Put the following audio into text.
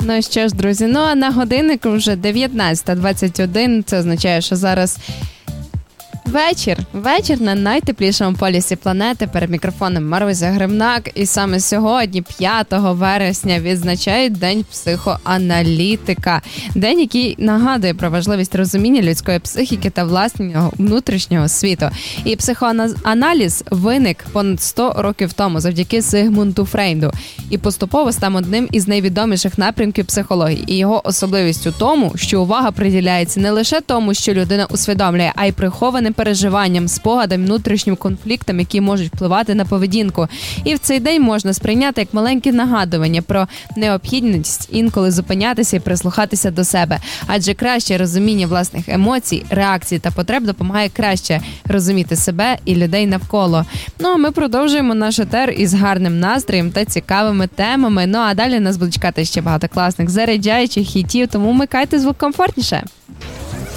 Ну що ж, друзі, а на годиннику вже 19:21. Це означає, що зараз вечір на найтеплішому полюсі планети. Перед мікрофоном Марузя Гримнак. І саме сьогодні, 5 вересня, відзначають День психоаналітика. День, який нагадує про важливість розуміння людської психіки та власного внутрішнього світу. І психоаналіз виник понад 100 років тому завдяки Зигмунду Фрейду. І поступово став одним із найвідоміших напрямків психології. І його особливість у тому, що увага приділяється не лише тому, що людина усвідомлює, а й прихованим переживанням, спогадам, внутрішнім конфліктам, які можуть впливати на поведінку. І в цей день можна сприйняти як маленьке нагадування про необхідність інколи зупинятися і прислухатися до себе. Адже краще розуміння власних емоцій, реакцій та потреб допомагає краще розуміти себе і людей навколо. А ми продовжуємо наш етер із гарним настроєм та цікавими темами. А далі нас будуть чекати ще багато класних заряджаючих хітів, тому вмикайте звук комфортніше.